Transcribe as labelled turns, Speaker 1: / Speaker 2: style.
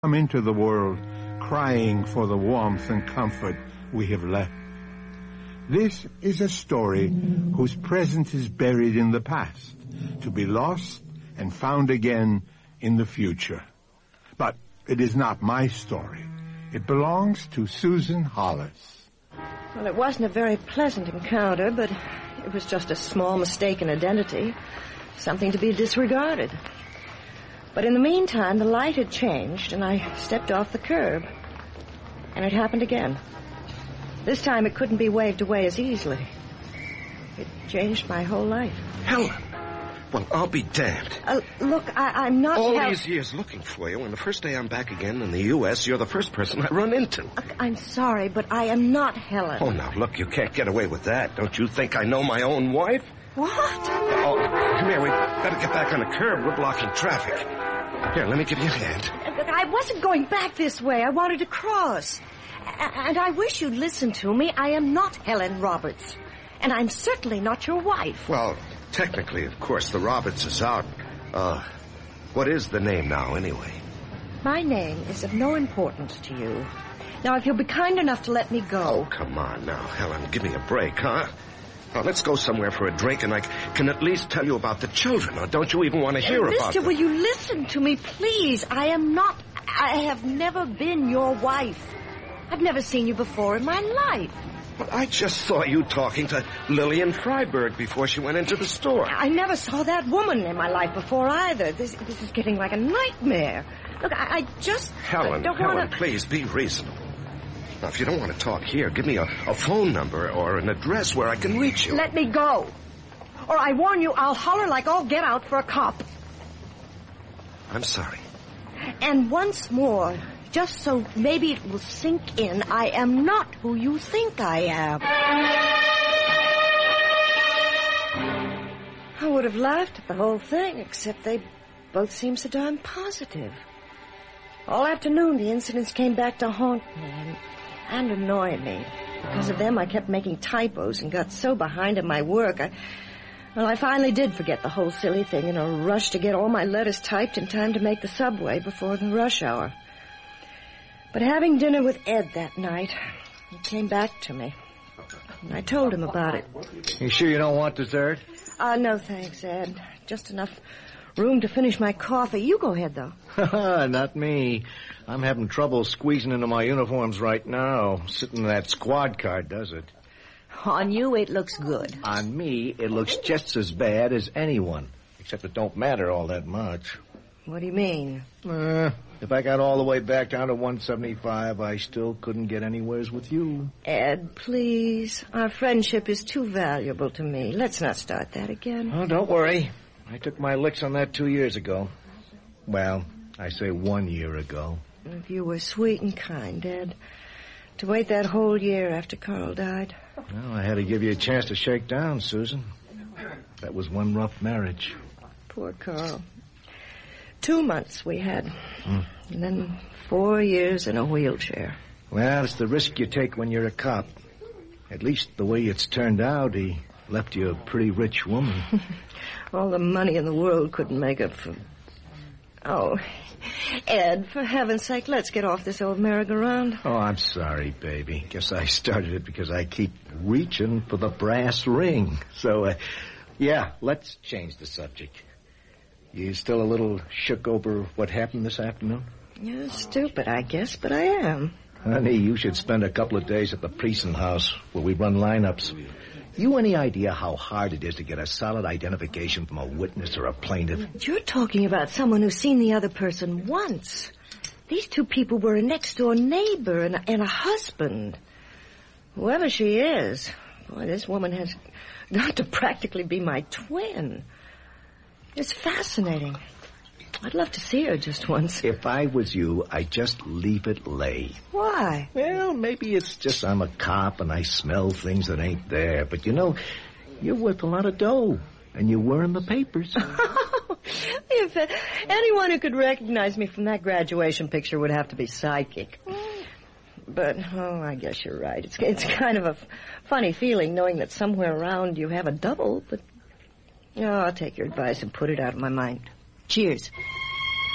Speaker 1: come into the world crying for the warmth and comfort we have left. This is a story whose present is buried in the past, to be lost and found again in the future. But it is not my story. It belongs to Susan Hollis.
Speaker 2: Well, it wasn't a very pleasant encounter, but it was just a small mistake in identity, something to be disregarded. But in the meantime, the light had changed, and I stepped off the curb. And it happened again. This time it couldn't be waved away as easily. It changed my whole life.
Speaker 3: Helen! Well, I'll be damned.
Speaker 2: Look, I'm not...
Speaker 3: All these years looking for you, and the first day I'm back again in the U.S., you're the first person I run into.
Speaker 2: Look, I'm sorry, but I am not Helen.
Speaker 3: Oh, now, look, you can't get away with that. Don't you think I know my own wife?
Speaker 2: What?
Speaker 3: Oh, come here. We better get back on the curb. We're blocking traffic. Here, let me give you a hand.
Speaker 2: Look, I wasn't going back this way. I wanted to cross. And I wish you'd listen to me. I am not Helen Roberts. And I'm certainly not your wife.
Speaker 3: Well, technically, of course, the Roberts is out. What is the name now, anyway?
Speaker 2: My name is of no importance to you. Now, if you'll be kind enough to let me go...
Speaker 3: Oh, come on now, Helen. Give me a break, huh? Now, let's go somewhere for a drink, and I can at least tell you about the children. Or don't you even want to hear about them?
Speaker 2: Mister, will you listen to me, please? I have never been your wife. I've never seen you before in my life.
Speaker 3: Well, I just saw you talking to Lillian Freiberg before she went into the store.
Speaker 2: I never saw that woman in my life before either. This is getting like a nightmare. Look, I just...
Speaker 3: Helen, please, be reasonable. Now, if you don't want to talk here, give me a phone number or an address where I can reach you.
Speaker 2: Let me go. Or I warn you, I'll holler like all get out for a cop.
Speaker 3: I'm sorry.
Speaker 2: And once more, just so maybe it will sink in, I am not who you think I am. I would have laughed at the whole thing, except they both seem so darn positive. All afternoon, the incidents came back to haunt me and annoy me. Because of them, I kept making typos and got so behind in my work. I finally did forget the whole silly thing in a rush to get all my letters typed in time to make the subway before the rush hour. But having dinner with Ed that night, it came back to me. And I told him about it.
Speaker 4: You sure you don't want dessert?
Speaker 2: No thanks, Ed. Just enough room to finish my coffee. You go ahead, though.
Speaker 4: Not me. I'm having trouble squeezing into my uniforms right now. Sitting in that squad car does it.
Speaker 2: On you, it looks good.
Speaker 4: On me, it looks just as bad as anyone. Except it don't matter all that much.
Speaker 2: What do you mean?
Speaker 4: If I got all the way back down to 175, I still couldn't get anywheres with you.
Speaker 2: Ed, please. Our friendship is too valuable to me. Let's not start that again.
Speaker 4: Oh, don't worry. I took my licks on that 2 years ago. Well, I say 1 year ago.
Speaker 2: If you were sweet and kind, Ed, to wait that whole year after Carl died.
Speaker 4: Well, I had to give you a chance to shake down, Susan. That was one rough marriage.
Speaker 2: Poor Carl. 2 months we had. And then 4 years in a wheelchair.
Speaker 4: Well, it's the risk you take when you're a cop. At least the way it's turned out, he left you a pretty rich woman.
Speaker 2: All the money in the world couldn't make up for... Oh, Ed, for heaven's sake, let's get off this old merry-go-round.
Speaker 4: Oh, I'm sorry, baby. Guess I started it because I keep reaching for the brass ring. So, yeah, let's change the subject. You still a little shook over what happened this afternoon?
Speaker 2: You're stupid, I guess, but I am.
Speaker 4: Honey, you should spend a couple of days at the precinct house where we run lineups. You any idea how hard it is to get a solid identification from a witness or a plaintiff?
Speaker 2: You're talking about someone who's seen the other person once. These two people were a next-door neighbor and a husband. Whoever she is, boy, this woman has got to practically be my twin. It's fascinating. I'd love to see her just once.
Speaker 4: If I was you, I'd just leave it lay.
Speaker 2: Why?
Speaker 4: Well, maybe it's just I'm a cop and I smell things that ain't there. But, you know, you're worth a lot of dough. And you were in the papers.
Speaker 2: If anyone who could recognize me from that graduation picture would have to be psychic. But, I guess you're right. It's kind of a funny feeling knowing that somewhere around you have a double. But, I'll take your advice and put it out of my mind. Cheers.